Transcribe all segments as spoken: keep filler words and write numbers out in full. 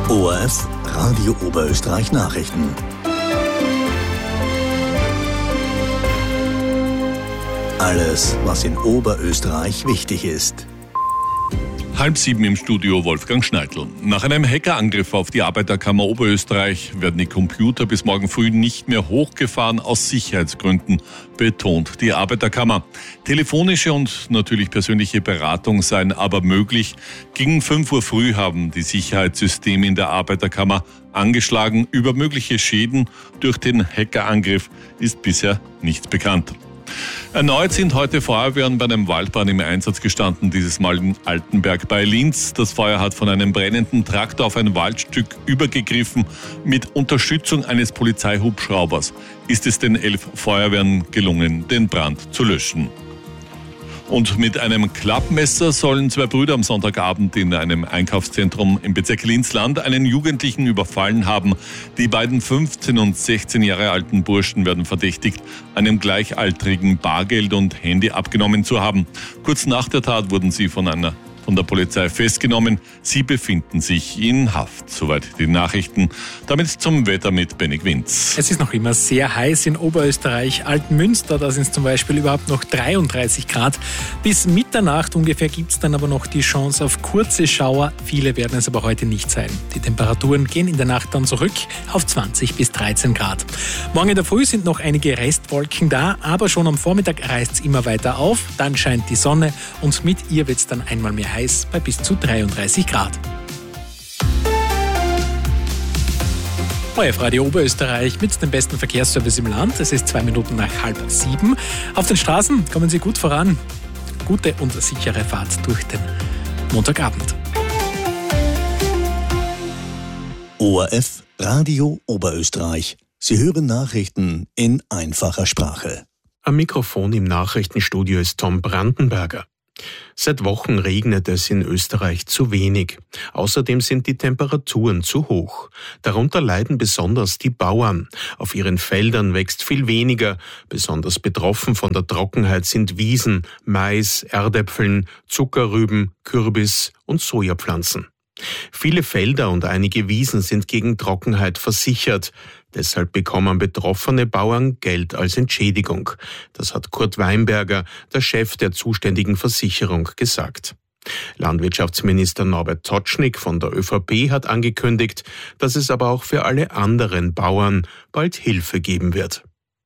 O R F Radio Oberösterreich Nachrichten. Alles, was in Oberösterreich wichtig ist. Halb sieben im Studio Wolfgang Schneidl. Nach einem Hackerangriff auf die Arbeiterkammer Oberösterreich werden die Computer bis morgen früh nicht mehr hochgefahren aus Sicherheitsgründen, betont die Arbeiterkammer. Telefonische und natürlich persönliche Beratung seien aber möglich. Gegen fünf Uhr früh haben die Sicherheitssysteme in der Arbeiterkammer angeschlagen. Über mögliche Schäden durch den Hackerangriff ist bisher nichts bekannt. Erneut sind heute Feuerwehren bei einem Waldbrand im Einsatz gestanden, dieses Mal in Altenberg bei Linz. Das Feuer hat von einem brennenden Traktor auf ein Waldstück übergegriffen. Mit Unterstützung eines Polizeihubschraubers ist es den elf Feuerwehren gelungen, den Brand zu löschen. Und mit einem Klappmesser sollen zwei Brüder am Sonntagabend in einem Einkaufszentrum im Bezirk Linz-Land einen Jugendlichen überfallen haben. Die beiden fünfzehn und sechzehn Jahre alten Burschen werden verdächtigt, einem Gleichaltrigen Bargeld und Handy abgenommen zu haben. Kurz nach der Tat wurden sie von einer von der Polizei festgenommen. Sie befinden sich in Haft. Soweit die Nachrichten. Damit zum Wetter mit Benny Winz. Es ist noch immer sehr heiß in Oberösterreich. Altmünster, da sind es zum Beispiel überhaupt noch dreiunddreißig Grad. Bis Mitternacht ungefähr gibt es dann aber noch die Chance auf kurze Schauer. Viele werden es aber heute nicht sein. Die Temperaturen gehen in der Nacht dann zurück auf zwanzig bis dreizehn Grad. Morgen in der Früh sind noch einige Restwolken da, aber schon am Vormittag reißt es immer weiter auf. Dann scheint die Sonne und mit ihr wird es dann einmal mehr heiß bei bis zu dreiunddreißig Grad. O R F Radio Oberösterreich mit dem besten Verkehrsservice im Land. Es ist zwei Minuten nach halb sieben. Auf den Straßen kommen Sie gut voran. Gute und sichere Fahrt durch den Montagabend. O R F Radio Oberösterreich. Sie hören Nachrichten in einfacher Sprache. Am Mikrofon im Nachrichtenstudio ist Tom Brandenberger. Seit Wochen regnet es in Österreich zu wenig. Außerdem sind die Temperaturen zu hoch. Darunter leiden besonders die Bauern. Auf ihren Feldern wächst viel weniger. Besonders betroffen von der Trockenheit sind Wiesen, Mais, Erdäpfeln, Zuckerrüben, Kürbis und Sojapflanzen. Viele Felder und einige Wiesen sind gegen Trockenheit versichert. Deshalb bekommen betroffene Bauern Geld als Entschädigung. Das hat Kurt Weinberger, der Chef der zuständigen Versicherung, gesagt. Landwirtschaftsminister Norbert Totschnig von der ÖVP hat angekündigt, dass es aber auch für alle anderen Bauern bald Hilfe geben wird.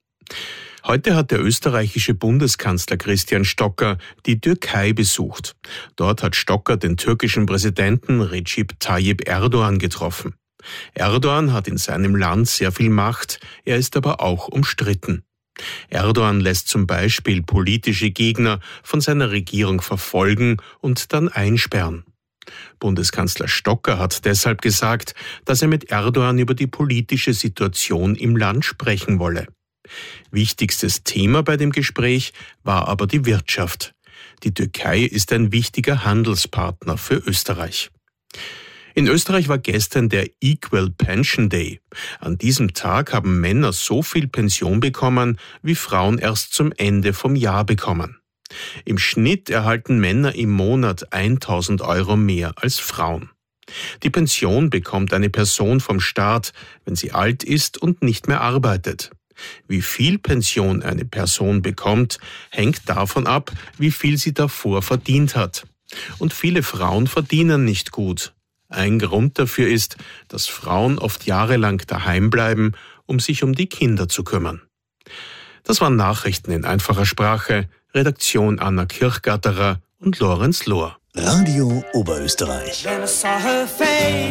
Heute hat der österreichische Bundeskanzler Christian Stocker die Türkei besucht. Dort hat Stocker den türkischen Präsidenten Recep Tayyip Erdoğan getroffen. Erdoğan hat in seinem Land sehr viel Macht, er ist aber auch umstritten. Erdoğan lässt zum Beispiel politische Gegner von seiner Regierung verfolgen und dann einsperren. Bundeskanzler Stocker hat deshalb gesagt, dass er mit Erdoğan über die politische Situation im Land sprechen wolle. Wichtigstes Thema bei dem Gespräch war aber die Wirtschaft. Die Türkei ist ein wichtiger Handelspartner für Österreich. In Österreich war gestern der Equal Pension Day. An diesem Tag haben Männer so viel Pension bekommen, wie Frauen erst zum Ende vom Jahr bekommen. Im Schnitt erhalten Männer im Monat tausend Euro mehr als Frauen. Die Pension bekommt eine Person vom Staat, wenn sie alt ist und nicht mehr arbeitet. Wie viel Pension eine Person bekommt, hängt davon ab, wie viel sie davor verdient hat. Und viele Frauen verdienen nicht gut. Ein Grund dafür ist, dass Frauen oft jahrelang daheim bleiben, um sich um die Kinder zu kümmern. Das waren Nachrichten in einfacher Sprache. Redaktion Anna Kirchgatterer und Lorenz Lohr. Radio Oberösterreich.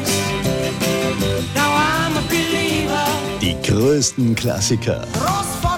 Die größten Klassiker.